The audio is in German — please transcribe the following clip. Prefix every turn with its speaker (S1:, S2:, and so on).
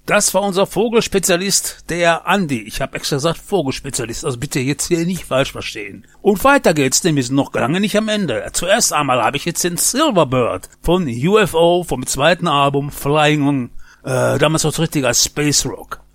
S1: Das war unser Vogelspezialist, der Andi. Ich habe extra gesagt Vogelspezialist, also bitte jetzt hier nicht falsch verstehen. Und weiter geht's, denn wir sind noch lange nicht am Ende. Zuerst einmal habe ich jetzt den Silverbird von UFO vom zweiten Album Flying On, damals noch richtig als Space Rock.